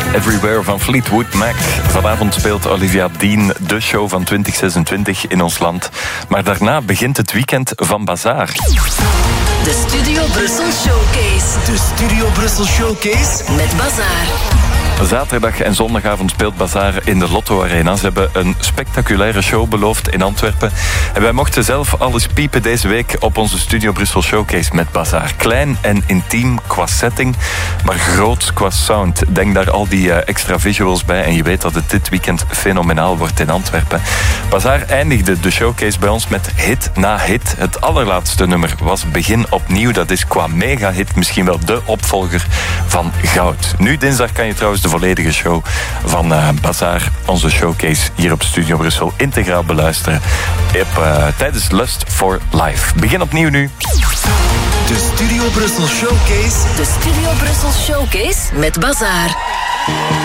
Everywhere van Fleetwood Mac. Vanavond speelt Olivia Dean de show van 2026 in ons land. Maar daarna begint het weekend van Bazaar. De Studio Brussel Showcase. De Studio Brussel Showcase Met Bazaar. Zaterdag en zondagavond speelt Bazaar in de Lotto Arena. Ze hebben een spectaculaire show beloofd in Antwerpen. En wij mochten zelf alles piepen deze week op onze Studio Brussel Showcase met Bazaar. Klein en intiem qua setting, maar groot qua sound. Denk daar al die extra visuals bij en je weet dat het dit weekend fenomenaal wordt in Antwerpen. Bazaar eindigde de showcase bij ons met hit na hit. Het allerlaatste nummer was Begin Opnieuw. Dat is qua mega-hit misschien wel de opvolger van Goud. Nu dinsdag kan je trouwens de volledige show van Bazaar, onze showcase hier op Studio Brussel, integraal beluisteren tijdens Lust for Life. Begin opnieuw nu. De Studio Brussel Showcase. De Studio Brussel Showcase met Bazaar.